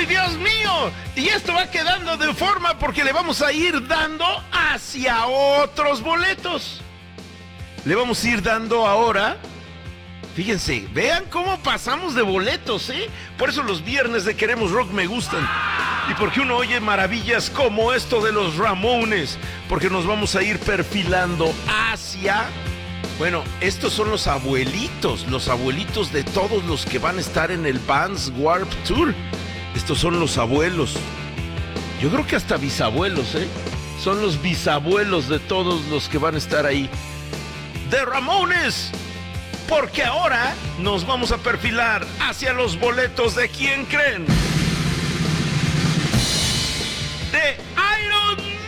¡Uy, Dios mío! Y esto va quedando de forma porque le vamos a ir dando hacia otros boletos. Le vamos a ir dando ahora. Fíjense, vean cómo pasamos de boletos, ¿eh? Por eso los viernes de Queremos Rock me gustan. Y porque uno oye maravillas como esto de los Ramones. Porque nos vamos a ir perfilando hacia... Bueno, estos son los abuelitos de todos los que van a estar en el Vans Warped Tour. Estos son los abuelos. Yo creo que hasta bisabuelos, ¿eh? Son los bisabuelos de todos los que van a estar ahí. ¡De Ramones! Porque ahora nos vamos a perfilar hacia los boletos de ¿quién creen? De